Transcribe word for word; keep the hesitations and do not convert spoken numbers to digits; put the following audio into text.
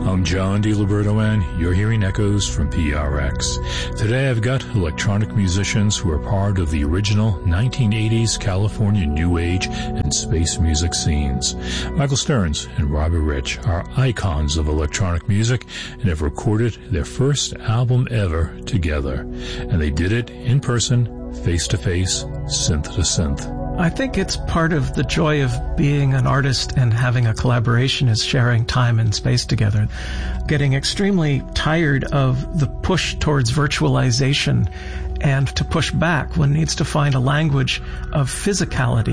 I'm John DiLiberto, and you're hearing echoes from P R X. Today I've got electronic musicians who are part of the original nineteen eighties California New Age and space music scenes. Michael Stearns and Robbie Rich are icons of electronic music and have recorded their first album ever together. And they did it in person, face-to-face, synth to synth. I think it's part of the joy of being an artist and having a collaboration is sharing time and space together. Getting extremely tired of the push towards virtualization and to push back, one needs to find a language of physicality.